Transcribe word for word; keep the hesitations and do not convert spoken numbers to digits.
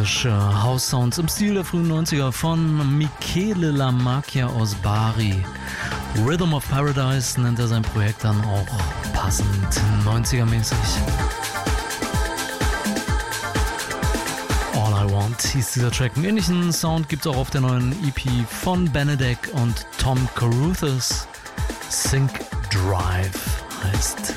atmosphärische House-Sounds im Stil der frühen neunziger von Michele La Macchia aus Bari. Rhythm of Paradise nennt er sein Projekt dann auch passend neunziger-mäßig. All I Want hieß dieser Track. Einen ähnlichen Sound gibt es auch auf der neuen E P von Benedek und Tom Caruthers. Sync Drive heißt